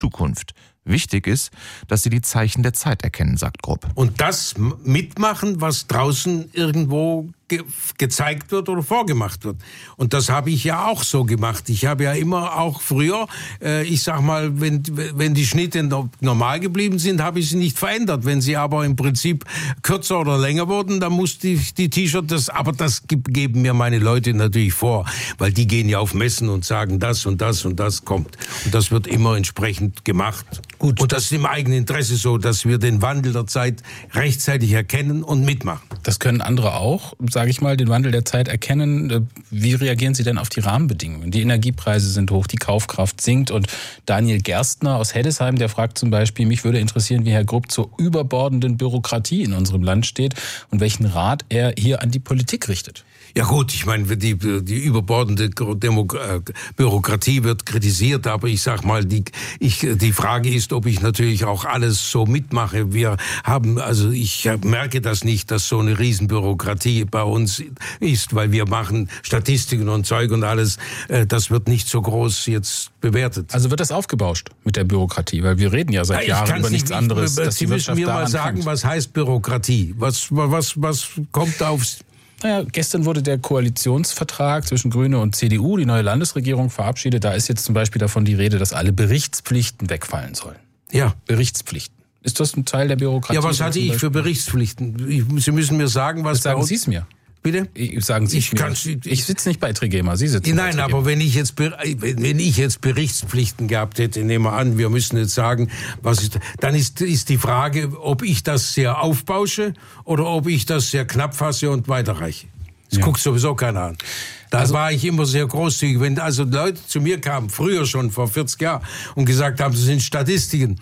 Zukunft. Wichtig ist, dass sie die Zeichen der Zeit erkennen, sagt Grupp. Und das mitmachen, was draußen irgendwo gezeigt wird oder vorgemacht wird. Und das habe ich ja auch so gemacht. Ich habe ja immer auch früher, ich sag mal, wenn die Schnitte normal geblieben sind, habe ich sie nicht verändert. Wenn sie aber im Prinzip kürzer oder länger wurden, dann muss die T-Shirt aber das geben mir meine Leute natürlich vor, weil die gehen ja auf Messen und sagen, das und das und das kommt. Und das wird immer entsprechend gemacht. Gut. Und das ist im eigenen Interesse so, dass wir den Wandel der Zeit rechtzeitig erkennen und mitmachen. Das können andere auch, sage ich mal, den Wandel der Zeit erkennen. Wie reagieren Sie denn auf die Rahmenbedingungen? Die Energiepreise sind hoch, die Kaufkraft sinkt. Und Daniel Gerstner aus Heddesheim, der fragt zum Beispiel, mich würde interessieren, wie Herr Grupp zur überbordenden Bürokratie in unserem Land steht und welchen Rat er hier an die Politik richtet. Ja gut, ich meine, die überbordende Bürokratie wird kritisiert, aber ich sag mal, die Frage ist, ob ich natürlich auch alles so mitmache. Ich merke das nicht, dass so eine Riesenbürokratie bei uns ist, weil wir machen Statistiken und Zeug und alles. Das wird nicht so groß jetzt bewertet. Also wird das aufgebauscht mit der Bürokratie, weil wir reden ja seit Jahren über nichts anderes. Sie müssen mir mal sagen, was heißt Bürokratie? Was kommt aufs... Naja, gestern wurde der Koalitionsvertrag zwischen Grüne und CDU, die neue Landesregierung, verabschiedet. Da ist jetzt zum Beispiel davon die Rede, dass alle Berichtspflichten wegfallen sollen. Ja. Berichtspflichten. Ist das ein Teil der Bürokratie? Ja, was hatte ich für Berichtspflichten? Sie müssen mir sagen, was... Sagen Sie es mir. Bitte? Sagen Sie es mir. Ich sitze nicht bei Trigema, Sie sitzen bei Trigema. Nein, aber wenn ich jetzt Berichtspflichten gehabt hätte, nehmen wir an, wir müssen jetzt sagen, dann ist die Frage, ob ich das sehr aufbausche oder ob ich das sehr knapp fasse und weiterreiche. Das guckt sowieso keiner an. Da war ich immer sehr großzügig. Wenn also Leute zu mir kamen, früher schon, vor 40 Jahren, und gesagt haben, das sind Statistiken,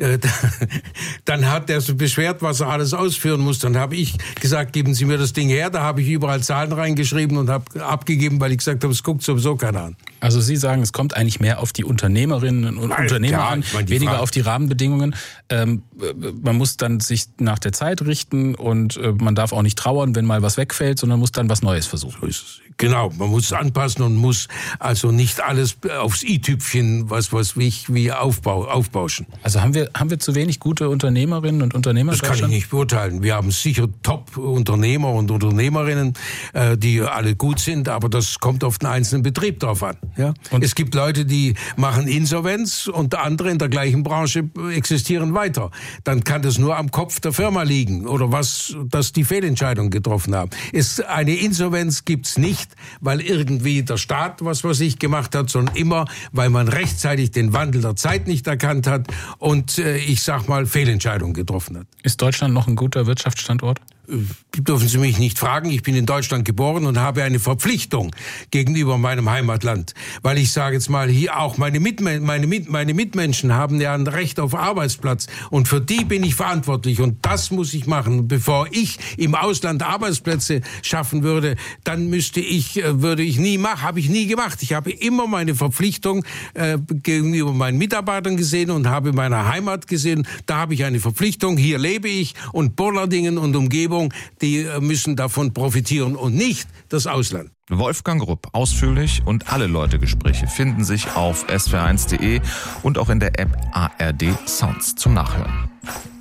dann hat der so beschwert, was er alles ausführen muss. Dann habe ich gesagt, geben Sie mir das Ding her. Da habe ich überall Zahlen reingeschrieben und habe abgegeben, weil ich gesagt habe, es guckt sowieso keiner an. Also Sie sagen, es kommt eigentlich mehr auf die Unternehmerinnen und Unternehmer an, weniger auf die Rahmenbedingungen. Man muss dann sich nach der Zeit richten und man darf auch nicht trauern, wenn mal was wegfällt, sondern muss dann was Neues versuchen. So ist es. Genau, man muss anpassen und muss also nicht alles aufs i-Tüpfchen, wie aufbauschen. Also haben wir zu wenig gute Unternehmerinnen und Unternehmer? Das kann ich nicht beurteilen. Wir haben sicher Top-Unternehmer und Unternehmerinnen, die alle gut sind, aber das kommt auf den einzelnen Betrieb drauf an. Ja? Und es gibt Leute, die machen Insolvenz und andere in der gleichen Branche existieren weiter. Dann kann das nur am Kopf der Firma liegen oder dass die Fehlentscheidung getroffen haben. Eine Insolvenz gibt's nicht, weil irgendwie der Staat was gemacht hat, sondern immer, weil man rechtzeitig den Wandel der Zeit nicht erkannt hat und ich sag mal Fehlentscheidungen getroffen hat. Ist Deutschland noch ein guter Wirtschaftsstandort? Dürfen Sie mich nicht fragen. Ich bin in Deutschland geboren und habe eine Verpflichtung gegenüber meinem Heimatland. Weil ich sage jetzt mal, hier auch meine Mitmenschen haben ja ein Recht auf Arbeitsplatz. Und für die bin ich verantwortlich. Und das muss ich machen. Bevor ich im Ausland Arbeitsplätze schaffen würde, dann habe ich nie gemacht. Ich habe immer meine Verpflichtung gegenüber meinen Mitarbeitern gesehen und habe meine Heimat gesehen. Da habe ich eine Verpflichtung. Hier lebe ich und Bollardingen und Umgebung, die müssen davon profitieren und nicht das Ausland. Wolfgang Grupp, ausführlich, und alle Leute-Gespräche finden sich auf swr1.de und auch in der App ARD Sounds zum Nachhören.